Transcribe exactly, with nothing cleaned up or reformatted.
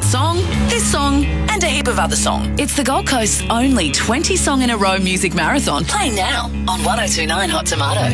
song, this song, and a heap of other song. It's the Gold Coast's only twenty song in a row music marathon. Playing now on one oh two nine Hot Tomato.